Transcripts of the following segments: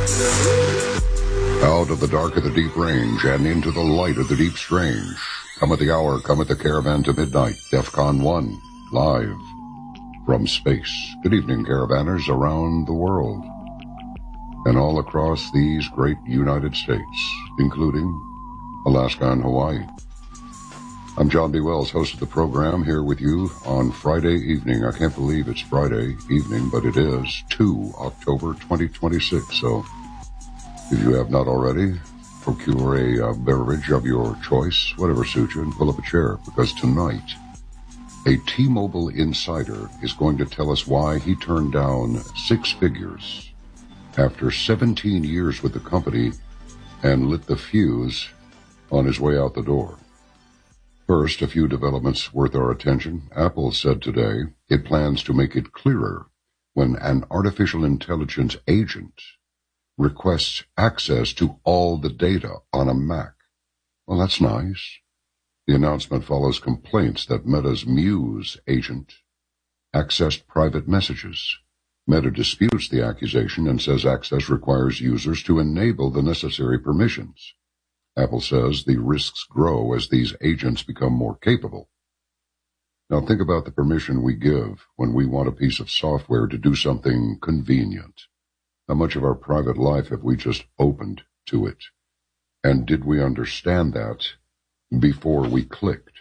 Out of the dark of the deep range and into the light of the deep strange. Come at the hour, come at the caravan to midnight. DEFCON 1, live from space. Good evening, caravanners around the world and all across these great United States, including Alaska and Hawaii. I'm John B. Wells, host of the program, here with you on Friday evening. I can't believe it's Friday evening, but it is 2 October 2026. So if you have not already, procure a beverage of your choice, whatever suits you, and pull up a chair, because tonight a T-Mobile insider is going to tell us why he turned down six figures after 17 years with the company and lit the fuse on his way out the door. First, a few developments worth our attention. Apple said today it plans to make it clearer when an artificial intelligence agent requests access to all the data on a Mac. Well, that's nice. The announcement follows complaints that Meta's Muse agent accessed private messages. Meta disputes the accusation and says access requires users to enable the necessary permissions. Apple says the risks grow as these agents become more capable. Now think about the permission we give when we want a piece of software to do something convenient. How much of our private life have we just opened to it? And did we understand that before we clicked?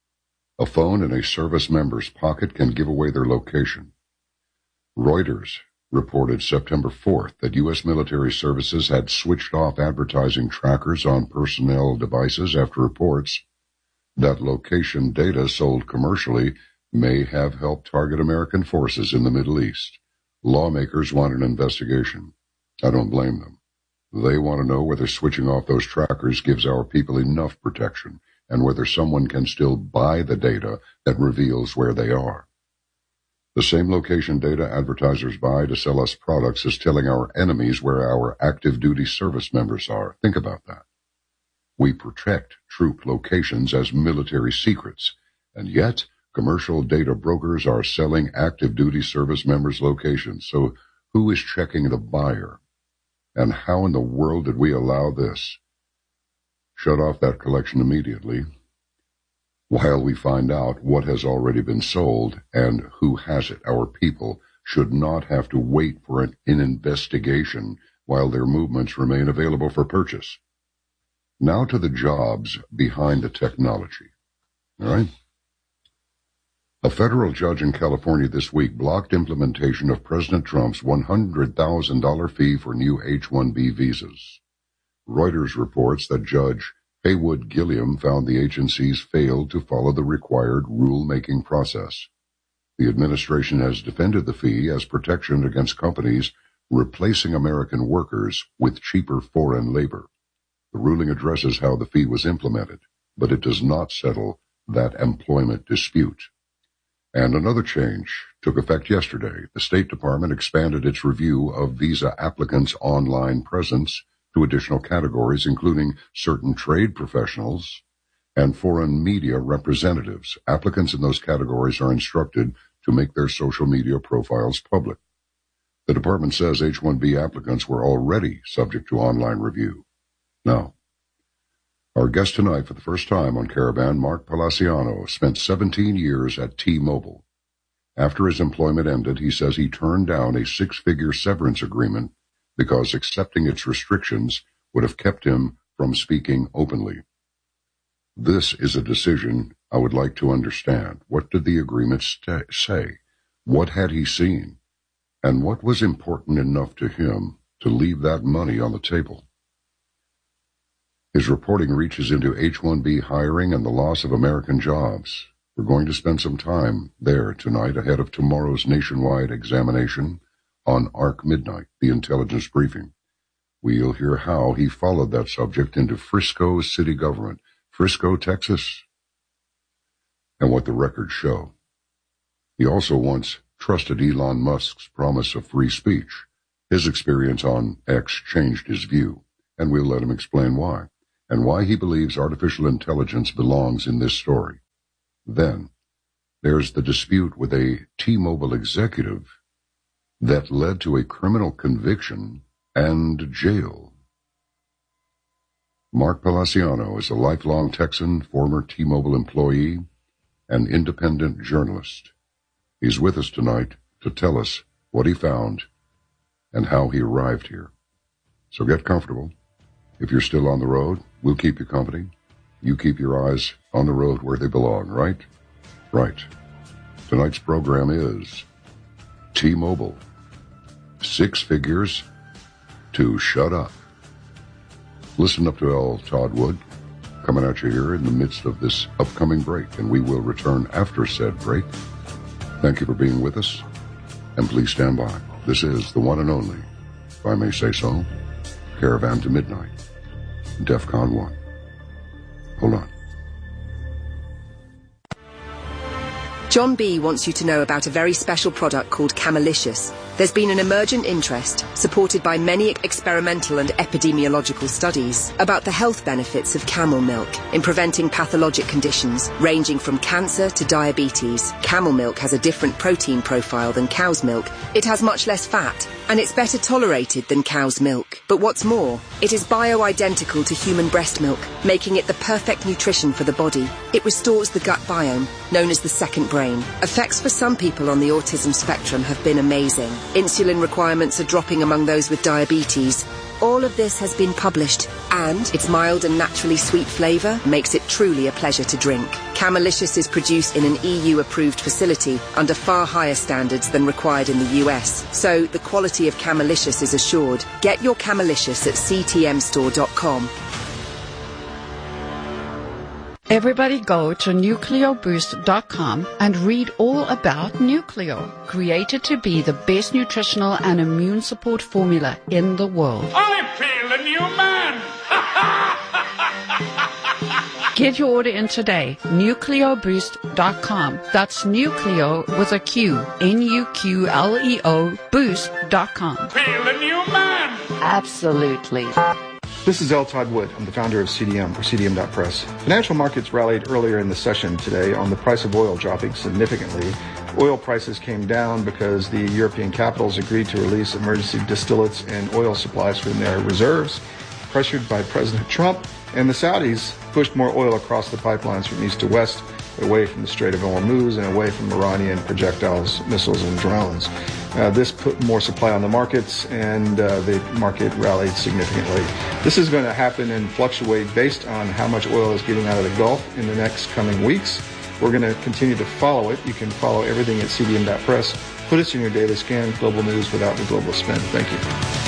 A phone in a service member's pocket can give away their location. Reuters reported September 4th that U.S. military services had switched off advertising trackers on personnel devices after reports that location data sold commercially may have helped target American forces in the Middle East. Lawmakers want an investigation. I don't blame them. They want to know whether switching off those trackers gives our people enough protection and whether someone can still buy the data that reveals where they are. The same location data advertisers buy to sell us products is telling our enemies where our active duty service members are. Think about that. We protect troop locations as military secrets, and yet commercial data brokers are selling active duty service members' locations. So who is checking the buyer? And how in the world did we allow this? Shut off that collection immediately while we find out what has already been sold and who has it. Our people should not have to wait for an investigation while their movements remain available for purchase. Now to the jobs behind the technology. All right? A federal judge in California this week blocked implementation of President Trump's $100,000 fee for new H-1B visas. Reuters reports that Judge Haywood Gilliam found the agencies failed to follow the required rule-making process. The administration has defended the fee as protection against companies replacing American workers with cheaper foreign labor. The ruling addresses how the fee was implemented, but it does not settle that employment dispute. And another change took effect yesterday. The State Department expanded its review of visa applicants' online presence to additional categories, including certain trade professionals and foreign media representatives. Applicants in those categories are instructed to make their social media profiles public. The department says H-1B applicants were already subject to online review. Now, our guest tonight for the first time on Caravan, Mark Palaciano, spent 17 years at T-Mobile. After his employment ended, he says he turned down a six-figure severance agreement because accepting its restrictions would have kept him from speaking openly. This is a decision I would like to understand. What did the agreement say? What had he seen? And what was important enough to him to leave that money on the table? His reporting reaches into H-1B hiring and the loss of American jobs. We're going to spend some time there tonight ahead of tomorrow's nationwide examination on ARC Midnight, the intelligence briefing. We'll hear how he followed that subject into Frisco city government, Frisco, Texas, and what the records show. He also once trusted Elon Musk's promise of free speech. His experience on X changed his view, and we'll let him explain why, and why he believes artificial intelligence belongs in this story. Then, there's the dispute with a T-Mobile executive that led to a criminal conviction and jail. Mark Palaciano is a lifelong Texan, former T-Mobile employee, and independent journalist. He's with us tonight to tell us what he found and how he arrived here. So get comfortable. If you're still on the road, we'll keep you company. You keep your eyes on the road where they belong, right? Right. Tonight's program is T-Mobile. 6 figures to shut up. Listen up to L. Todd Wood coming at you here in the midst of this upcoming break, and we will return after said break. Thank you for being with us, and please stand by. This is the one and only, if I may say so, Caravan to Midnight, DEFCON 1. Hold on. John B. wants you to know about a very special product called Camelicious. There's been an emergent interest, supported by many experimental and epidemiological studies, about the health benefits of camel milk in preventing pathologic conditions ranging from cancer to diabetes. Camel milk has a different protein profile than cow's milk. It has much less fat, and it's better tolerated than cow's milk. But what's more, it is bioidentical to human breast milk, making it the perfect nutrition for the body. It restores the gut biome, known as the second brain. Effects for some people on the autism spectrum have been amazing. Insulin requirements are dropping among those with diabetes. All of this has been published, and its mild and naturally sweet flavour makes it truly a pleasure to drink. Camelicious is produced in an EU-approved facility under far higher standards than required in the US, so the quality of Camelicious is assured. Get your Camelicious at ctmstore.com. Everybody go to nucleoboost.com and read all about Nucleo, created to be the best nutritional and immune support formula in the world. I feel a new man! Get your order in today, nucleoboost.com. That's Nucleo with a Q, Nuqleo boost.com. Feel a new man! Absolutely. This is L. Todd Wood. I'm the founder of CDM, or CDM.press. Financial markets rallied earlier in the session today on the price of oil dropping significantly. Oil prices came down because the European capitals agreed to release emergency distillates and oil supplies from their reserves, pressured by President Trump, and the Saudis pushed more oil across the pipelines from east to west, away from the Strait of Hormuz and away from Iranian projectiles, missiles, and drones. This put more supply on the markets, and the market rallied significantly. This is going to happen and fluctuate based on how much oil is getting out of the Gulf in the next coming weeks. We're going to continue to follow it. You can follow everything at cdm.press. Put us in your daily scan, global news without the global spin. Thank you.